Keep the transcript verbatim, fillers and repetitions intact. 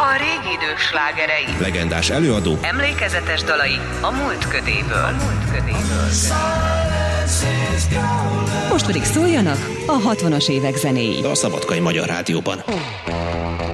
A régi idők slágerei, legendás előadók, emlékezetes dalai a múlt ködéből. A múlt ködéből. Most pedig szóljanak a hatvanas évek zenéi. a Szabadkai Magyar Rádióban.